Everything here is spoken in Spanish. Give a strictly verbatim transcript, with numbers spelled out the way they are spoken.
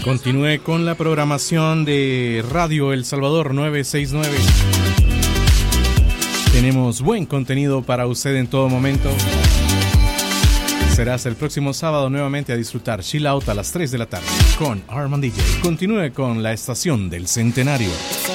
Continúe con la programación de Radio El Salvador novecientos sesenta y nueve. Tenemos buen contenido para usted en todo momento. Será hasta el próximo sábado nuevamente a disfrutar Chill Out a las tres de la tarde con Armand D J. Continúe con la estación del Centenario.